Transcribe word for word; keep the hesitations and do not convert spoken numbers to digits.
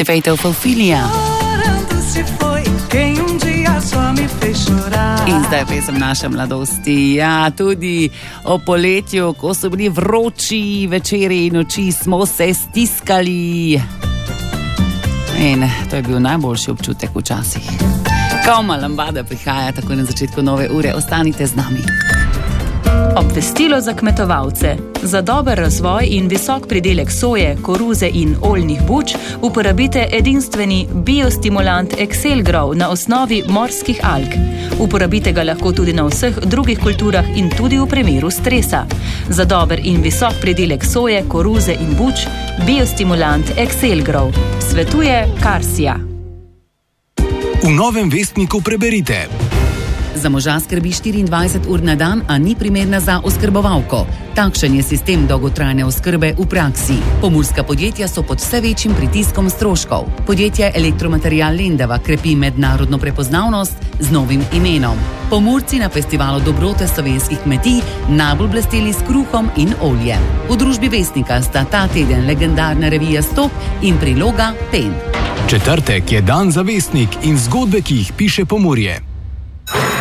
The Fate of Ophelia. In zdaj pesem naše mladosti. Ja, tudi o poletju, ko so bili vroči večeri in noči, smo se stiskali. In to je bil najboljši občutek včasih. Koma lambada prihaja tako na začetku nove ure. Ostanite z nami. Obvestilo za kmetovalce. Za dober razvoj in visok pridelek soje, koruze in oljnih buč uporabite edinstveni biostimulant Excel Grow na osnovi morskih alg. Uporabite ga lahko tudi na vseh drugih kulturah in tudi v primeru stresa. Za dober in visok pridelek soje, koruze in buč, biostimulant Excel Grow. Svetuje Karsija. V Novem vestniku preberite. Za moža skrbi štiriindvajset ur na dan, a ni primerna za oskrbovalko. Takšen je sistem dolgotrajne oskrbe v praksi. Pomurska podjetja so pod vse večjim pritiskom stroškov. Podjetje Elektromaterial Lendava krepi mednarodno prepoznavnost z novim imenom. Pomurci na festivalu dobrote slovenskih kmetij najbolj blesteli s kruhom in oljem. V družbi Vestnika sta ta teden legendarna revija Stop in priloga Pen. Četrtek je dan za Vestnik in zgodbe, ki jih piše Pomurje.